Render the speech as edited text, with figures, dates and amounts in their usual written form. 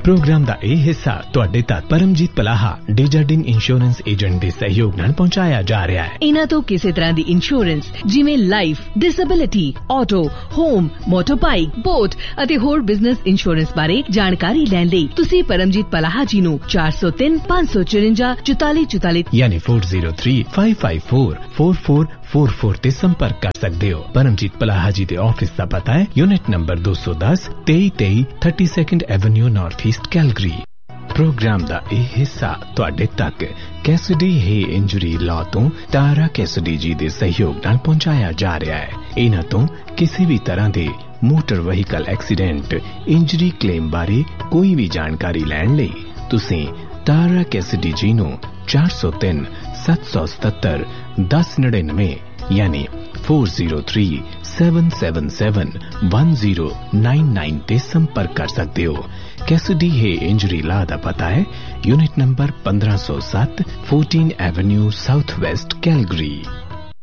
Programme दा ਇਹ ਹਿੱਸਾ ਤੁਹਾਡੇ ਤੱਕ ਪਰਮਜੀਤ ਪਲਾਹਾ ਡੇਜਰਡਿੰਗ ਇੰਸ਼ੋਰੈਂਸ ਏਜੰਟ ਦੇ ਸਹਿਯੋਗ ਨਾਲ ਪਹੁੰਚਾਇਆ ਜਾ ਰਿਹਾ ਹੈ। ਇਹਨਾਂ ਤੋਂ ਕਿਸੇ ਤਰ੍ਹਾਂ ਦੀ ਇੰਸ਼ੋਰੈਂਸ ਜਿਵੇਂ life, disability, auto, home, ਮੋਟਰਬਾਈਕ, boat ਅਤੇ ਹੋਰ ਬਿਜ਼ਨਸ ਇੰਸ਼ੋਰੈਂਸ ਬਾਰੇ ਜਾਣਕਾਰੀ ਲੈਣ ਲਈ ਤੁਸੀਂ ਪਰਮਜੀਤ ਪਲਾਹਾ ਜੀ ਨੂੰ 403 554 4444 ਯਾਨੀ 4035544444 ਤੇ ਸੰਪਰਕ ਕਰ ਸਕਦੇ ਹੋ। ਪਰਮਜੀਤ ਪਲਾਹਾ ਜੀ ਦੇ ਆਫਿਸ ਦਾ ਪਤਾ ਹੈ unit number 210 2323 32nd Avenue north east Calgary. Programme ਦਾ ਇਹ ਹਿੱਸਾ ਤੁਹਾਡੇ ਤੱਕ ਕੈਸਡੀ ਹੈ ਇੰਜਰੀ ਲਾਅ ਤੋਂ ਤਾਰਾ ਕੈਸਡੀ ਜੀ ਦੇ ਸਹਿਯੋਗ ਨਾਲ ਪਹੁੰਚਾਇਆ ਜਾ ਰਿਹਾ ਹੈ। ਇਹਨਾਂ ਤੋਂ ਕਿਸੇ ਵੀ ਤਰ੍ਹਾਂ ਦੇ motor vehicle accident injury claim ਬਾਰੇ ਕੋਈ ਵੀ ਜਾਣਕਾਰੀ ਲੈਣ ਲਈ ਤੁਸੀਂ ਤਾਰਾ ਕੈਸਡੀ ਜੀ ਨੂੰ 403 777 1099 यानी 4037771099 ਤੇ ਸੰਪਰਕ ਕਰ ਸਕਦੇ ਹੋ। कैसिडी है इंजरी ला दा पता है unit number 1507 14 Avenue south west Calgary.